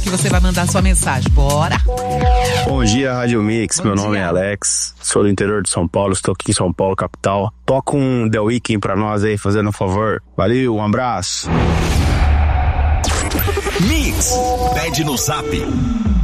que você vai mandar sua mensagem. Bora! Bom dia, Rádio Mix. Meu nome é dia. Alex, sou do interior de São Paulo, estou aqui em São Paulo, capital. Toca um The Weeknd pra nós aí, fazendo um favor. Valeu, um abraço. Mix, pede no Zap